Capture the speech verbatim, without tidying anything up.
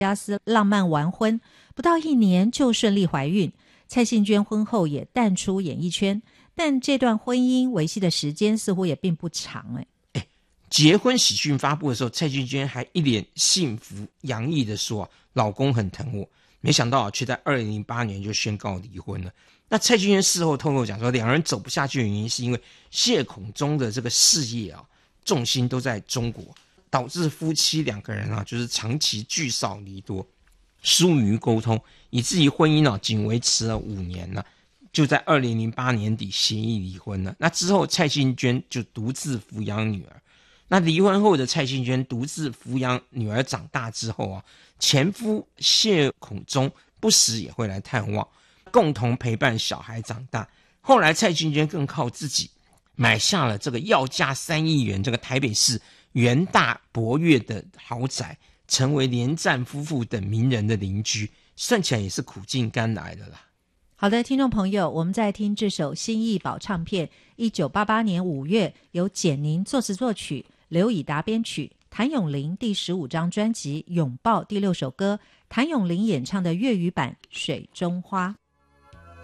加斯浪漫完婚，不到一年就顺利怀孕。蔡幸娟婚后也淡出演艺圈，但这段婚姻维系的时间似乎也并不长。哎， 哎，结婚喜讯发布的时候，蔡幸娟还一脸幸福洋溢的说、啊、老公很疼我，没想到、啊、却在二零零八年就宣告离婚了。那蔡幸娟事后透露讲说，两人走不下去的原因是因为谢孔忠的这个事业啊，重心都在中国，导致夫妻两个人啊，就是长期聚少离多，疏于沟通，以至于婚姻啊仅维持了五年了，就在二零零八年底协议离婚了。那之后蔡幸娟就独自抚养女儿。那离婚后的蔡幸娟独自抚养女儿长大之后啊，前夫谢孔忠不时也会来探望，共同陪伴小孩长大。后来蔡幸娟更靠自己买下了这个要价三亿元这个台北市元大博悦的豪宅，成为连战夫妇等名人的邻居，算起来也是苦尽甘来的啦。 好的，听众朋友，我们在听这首新艺宝唱片一九八八年五月由简宁作词作曲，刘以达编曲，谭咏麟第十五张专辑《拥抱》第六首歌，谭咏麟演唱的粤语版《水中花》。